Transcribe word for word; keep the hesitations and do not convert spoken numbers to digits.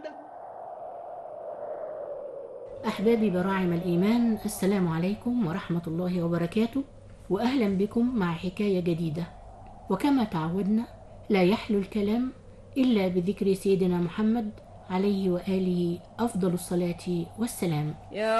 أحبابي براعم الإيمان، السلام عليكم ورحمة الله وبركاته، وأهلا بكم مع حكاية جديدة. وكما تعودنا لا يحلو الكلام إلا بذكر سيدنا محمد عليه وآله أفضل الصلاة والسلام. يا